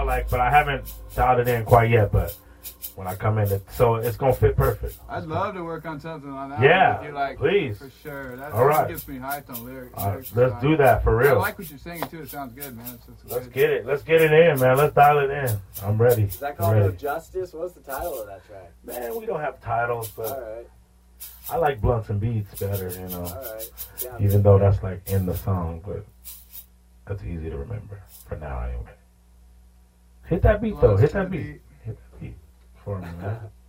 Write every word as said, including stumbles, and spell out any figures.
like, but I haven't dialed it in quite yet. But when I come in, it, so it's gonna fit perfect. I'd love to work on something on that. Yeah, with you, like, please. For sure. That, All that right. gets me hyped on lyrics. Uh, lyrics let's do that for real. I like what you're saying too. It sounds good, man. It's, it's Let's good. get it. Let's get it in, man. Let's dial it in. I'm ready. Is that I'm called ready. No Justice? What's the title of that track? Man, we don't have titles, but All right. I like blunts and beats better, you know. All right. Yeah, Even though that's like in the song, but that's easy to remember for now anyway. Hit that beat though. Blunts Hit to that the beat. Hit that beat for me, man.